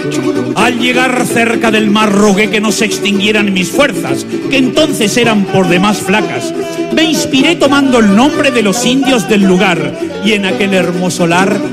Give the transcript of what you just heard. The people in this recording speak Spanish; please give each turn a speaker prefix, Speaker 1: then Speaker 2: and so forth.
Speaker 1: Al llegar cerca del mar rogué que no se extinguieran mis fuerzas, que entonces eran por demás flacas. Me inspiré tomando el nombre de los indios del lugar, y en aquel hermoso lar